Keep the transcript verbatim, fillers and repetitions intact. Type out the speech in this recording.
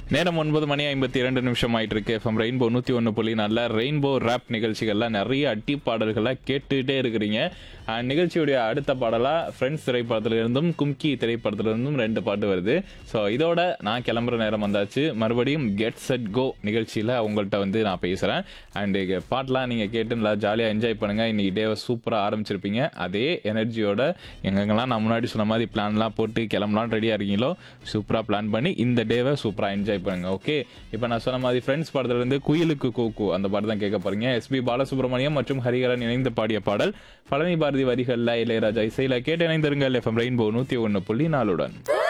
நேரம் ஒன்பது மணி ஐம்பத்தி இரண்டு நிமிஷம் ஆயிட்டு இருக்கு. எஃப்எம் ரெயின்போ நூற்றி ஒன்று புள்ளி நல்ல ரெயின்போ ரேப் நிகழ்ச்சிகள்லாம் நிறைய அட்டி பாடல்களை கேட்டுகிட்டே இருக்கிறீங்க. அண்ட் நிகழ்ச்சியுடைய அடுத்த பாடலாக ஃப்ரெண்ட்ஸ் திரைப்படத்திலிருந்தும் கும்கி திரைப்படத்திலிருந்தும் ரெண்டு பாட்டு வருது. ஸோ இதோட நான் கிளம்புற நேரம் வந்தாச்சு. மறுபடியும் கெட் செட் கோ நிகழ்ச்சியில் உங்கள்கிட்ட வந்து நான் பேசுகிறேன். அண்டு பாட்டெலாம் நீங்கள் கேட்டு நல்லா ஜாலியாக என்ஜாய் பண்ணுங்கள். இன்றைக்கி டேவை சூப்பராக ஆரம்பிச்சிருப்பீங்க. அதே எனர்ஜியோட எங்கெங்கெல்லாம் நான் முன்னாடி சொன்ன மாதிரி பிளான்லாம் போட்டு கிளம்பலாம் ரெடியாக இருக்கீங்களோ சூப்பராக பிளான் பண்ணி இந்த டேவை சூப்பராக என்ஜாய் பண்ணுங்க. ஓகே, இப்போ நான் சொன்ன மாதிரி ஃப்ரெண்ட்ஸ் படத்துல இருந்து குயிலுக்கு கூக்கு அந்த பாட்டு தான் கேட்க போறீங்க. எஸ்பி பாலசுப்ரமணியம் மற்றும் ஹரிஹரன் இணைந்து பாடிய பாடல். பழனி பாரதி வரிகள்ல இளையராஜா இசையில கேட்டு இணைந்திருங்கள். எஃப்எம் ரெயின்போ நூத்தி ஒன்னு புள்ளி நாலுடன்.